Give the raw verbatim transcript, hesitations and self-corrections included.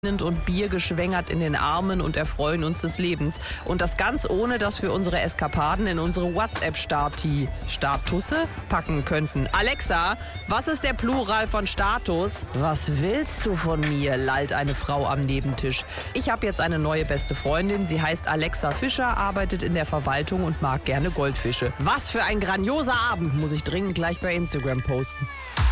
und Bier geschwängert in den Armen und erfreuen uns des Lebens. Und das ganz ohne, dass wir unsere Eskapaden in unsere WhatsApp-Stati Statusse packen könnten. Alexa, was ist der Plural von Status? Was willst du von mir? Lallt eine Frau am Nebentisch. Ich habe jetzt eine neue beste Freundin. Sie heißt Alexa Fischer, arbeitet in der Verwaltung und mag gerne Goldfische. Was für ein grandioser Abend, muss ich dringend gleich bei Instagram posten.